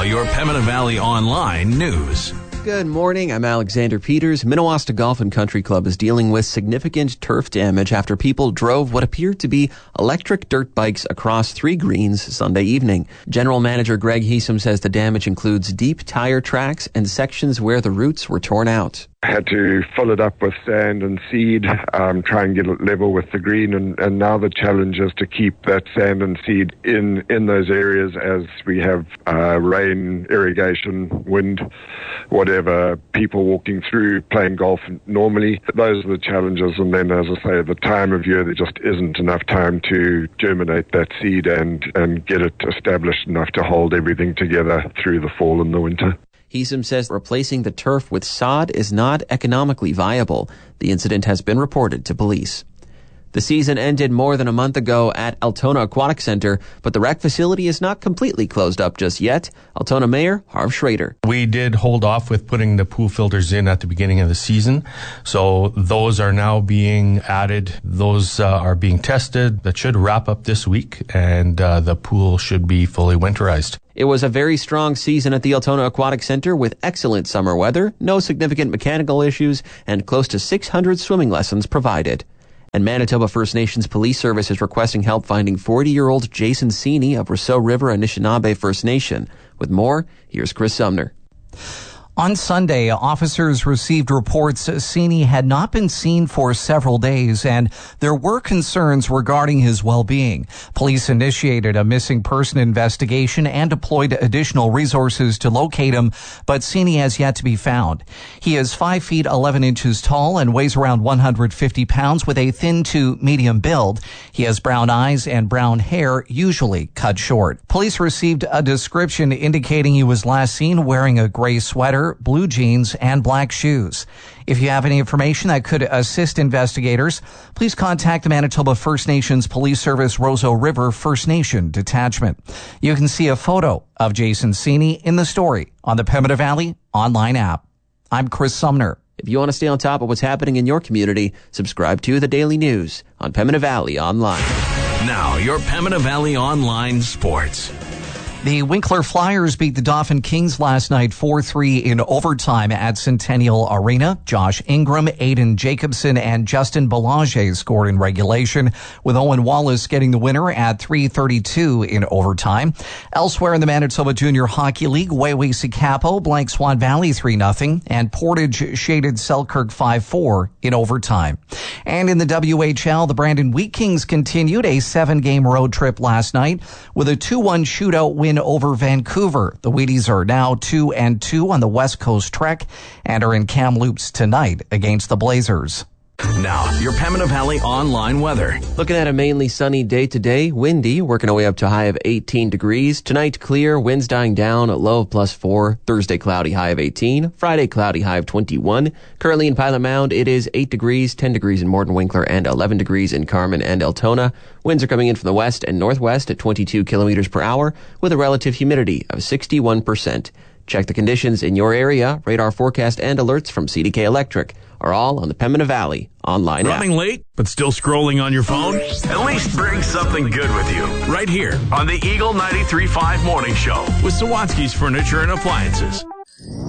your Pembina Valley Online news. Good morning, I'm Alexander Peters. Minnewaska Golf and Country Club is dealing with significant turf damage after people drove what appeared to be electric dirt bikes across 3 greens Sunday evening. General Manager Greg Heesum says the damage includes deep tire tracks and sections where the roots were torn out. I had to fill it up with sand and seed, try and get it level with the green, and now the challenge is to keep that sand and seed in those areas as we have rain, irrigation, wind, whatever, people walking through, playing golf normally. Those are the challenges, and then, as I say, the time of year, there just isn't enough time to germinate that seed and get it established enough to hold everything together through the fall and the winter. Heesum says replacing the turf with sod is not economically viable. The incident has been reported to police. The season ended more than a month ago at Altona Aquatic Center, but the rec facility is not completely closed up just yet. Altona Mayor Harv Schrader. We did hold off with putting the pool filters in at the beginning of the season, so those are now being added. Those are being tested. That should wrap up this week, and the pool should be fully winterized. It was a very strong season at the Altona Aquatic Center with excellent summer weather, no significant mechanical issues, and close to 600 swimming lessons provided. And Manitoba First Nations Police Service is requesting help finding 40-year-old Jason Seeney of Rousseau River Anishinaabe First Nation. With more, here's Chris Sumner. On Sunday, officers received reports Seeney had not been seen for several days, and there were concerns regarding his well-being. Police initiated a missing person investigation and deployed additional resources to locate him, but Seeney has yet to be found. He is 5 feet 11 inches tall and weighs around 150 pounds with a thin to medium build. He has brown eyes and brown hair, usually cut short. Police received a description indicating he was last seen wearing a gray sweater, blue jeans, and black shoes. If you have any information that could assist investigators, please contact the Manitoba First Nations Police Service Roseau River First Nation Detachment. You can see a photo of Jason Seeney in the story on the Pembina Valley online app. I'm Chris Sumner. If you want to stay on top of what's happening in your community, subscribe to The Daily News on Pembina Valley Online. Now, your Pembina Valley Online sports. The Winkler Flyers beat the Dauphin Kings last night 4-3 in overtime at Centennial Arena. Josh Ingram, Aiden Jacobson, and Justin Belanger scored in regulation, with Owen Wallace getting the winner at 3:32 in overtime. Elsewhere in the Manitoba Junior Hockey League, Waywe-Sikapo blank Swan Valley 3-0, and Portage shaded Selkirk 5-4 in overtime. And in the WHL, the Brandon Wheat Kings continued a 7-game road trip last night with a 2-1 shootout win over Vancouver. The Wheaties are now 2-2 on the West Coast trek and are in Kamloops tonight against the Blazers. Now, your Pembina Valley Online weather. Looking at a mainly sunny day today, windy, working our way up to a high of 18 degrees. Tonight, clear, winds dying down, a low of +4. Thursday, cloudy, high of 18. Friday, cloudy, high of 21. Currently in Pilot Mound, it is 8 degrees, 10 degrees in Morton Winkler, and 11 degrees in Carman and Altona. Winds are coming in from the west and northwest at 22 kilometers per hour, with a relative humidity of 61%. Check the conditions in your area. Radar forecast and alerts from CDK Electric are all on the Pembina Valley online app. Running late, but still scrolling on your phone? At least bring something good with you. Right here on the Eagle 93.5 Morning Show with Sawatsky's Furniture and Appliances.